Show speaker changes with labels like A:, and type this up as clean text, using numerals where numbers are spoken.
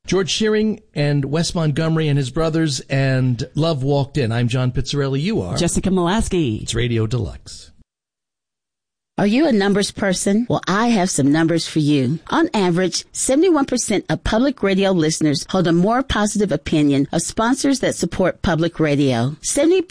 A: George Shearing and Wes Montgomery and his brothers, and Love Walked In. I'm John Pizzarelli. You are
B: Jessica Molaski.
A: It's Radio Deluxe.
C: Are you a numbers person? Well, I have some numbers for you. On average, 71% of public radio listeners hold a more positive opinion of sponsors that support public radio. 70%